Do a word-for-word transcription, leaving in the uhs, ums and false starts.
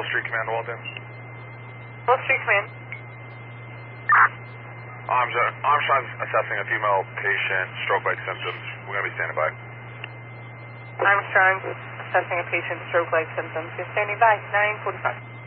Street Command, Walton. Wall Street Command. Armstrong, Armstrong's assessing a female patient, stroke-like symptoms. We're going to be standing by. Armstrong assessing a patient, stroke-like symptoms. You're standing by, nine forty-five.